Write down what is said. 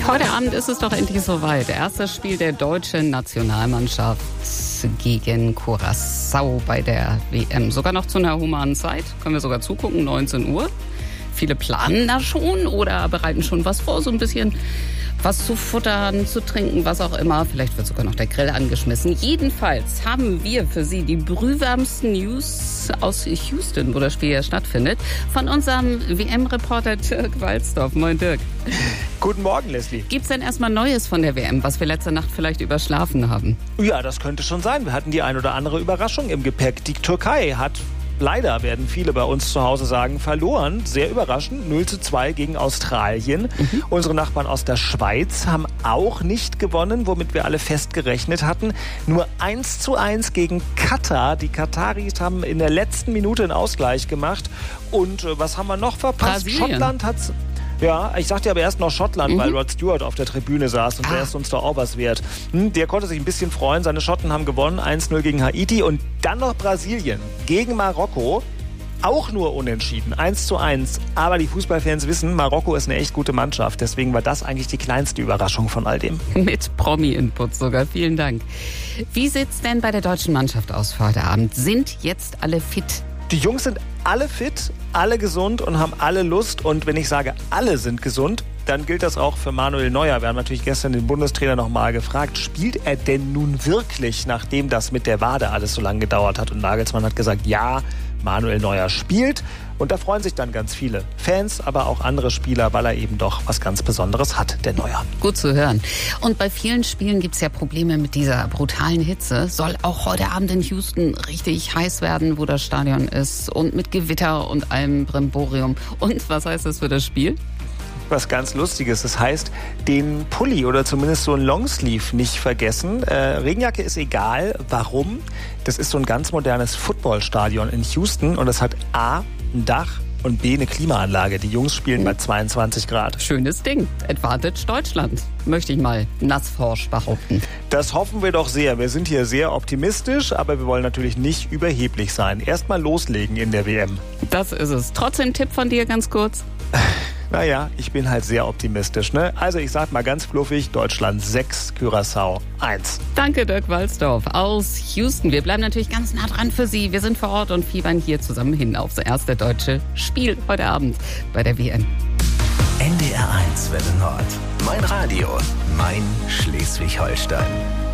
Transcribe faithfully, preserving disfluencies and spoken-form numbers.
Heute Abend ist es doch endlich soweit. Erstes Spiel der deutschen Nationalmannschaft gegen Curaçao bei der W M. Sogar noch zu einer humanen Zeit. Können wir sogar zugucken, neunzehn Uhr. Viele planen da schon oder bereiten schon was vor, so ein bisschen was zu futtern, zu trinken, was auch immer. Vielleicht wird sogar noch der Grill angeschmissen. Jedenfalls haben wir für Sie die brühwarmsten News aus Houston, wo das Spiel ja stattfindet, von unserem W M-Reporter Dirk Walzdorf. Moin Dirk. Guten Morgen, Leslie. Gibt's denn erstmal Neues von der W M, was wir letzte Nacht vielleicht überschlafen haben? Ja, das könnte schon sein. Wir hatten die ein oder andere Überraschung im Gepäck. Die Türkei hat, leider werden viele bei uns zu Hause sagen, verloren. Sehr überraschend, null zu zwei gegen Australien. Mhm. Unsere Nachbarn aus der Schweiz haben auch nicht gewonnen, womit wir alle fest gerechnet hatten. Nur eins zu eins gegen Katar. Die Kataris haben in der letzten Minute einen Ausgleich gemacht. Und äh, was haben wir noch verpasst? Brasilien. Schottland hat's... Ja, ich sagte aber erst noch Schottland, mhm. weil Rod Stewart auf der Tribüne saß und ah. der ist uns doch auch was wert. Hm, der konnte sich ein bisschen freuen, seine Schotten haben gewonnen, eins null gegen Haiti und dann noch Brasilien gegen Marokko, auch nur unentschieden, eins zu eins. Aber die Fußballfans wissen, Marokko ist eine echt gute Mannschaft, deswegen war das eigentlich die kleinste Überraschung von all dem. Mit Promi-Input sogar, vielen Dank. Wie sieht's denn bei der deutschen Mannschaft aus für heute Abend? Sind jetzt alle fit? Die Jungs sind alle fit, alle gesund und haben alle Lust. Und wenn ich sage, alle sind gesund, dann gilt das auch für Manuel Neuer. Wir haben natürlich gestern den Bundestrainer noch mal gefragt, spielt er denn nun wirklich, nachdem das mit der Wade alles so lange gedauert hat? Und Nagelsmann hat gesagt, ja, Manuel Neuer spielt. Und da freuen sich dann ganz viele Fans, aber auch andere Spieler, weil er eben doch was ganz Besonderes hat, der Neuer. Gut zu hören. Und bei vielen Spielen gibt es ja Probleme mit dieser brutalen Hitze. Soll auch heute Abend in Houston richtig heiß werden, wo das Stadion ist. Und mit Gewitter und allem Brimborium. Und was heißt das für das Spiel? Was ganz Lustiges. Das heißt, den Pulli oder zumindest so ein Longsleeve nicht vergessen. Äh, Regenjacke ist egal. Warum? Das ist so ein ganz modernes Footballstadion in Houston und das hat A, ein Dach und B, eine Klimaanlage. Die Jungs spielen bei zweiundzwanzig Grad. Schönes Ding. Advantage Deutschland, möchte ich mal nassforsch behaupten. Das hoffen wir doch sehr. Wir sind hier sehr optimistisch, aber wir wollen natürlich nicht überheblich sein. Erstmal loslegen in der W M. Das ist es. Trotzdem Tipp von dir ganz kurz. Naja, ich bin halt sehr optimistisch, ne? Also ich sag mal ganz fluffig, Deutschland sechs, Curaçao eins. Danke, Dirk Walzdorf aus Houston. Wir bleiben natürlich ganz nah dran für Sie. Wir sind vor Ort und fiebern hier zusammen hin aufs erste deutsche Spiel heute Abend bei der W M. N D R eins Welle Nord. Mein Radio, mein Schleswig-Holstein.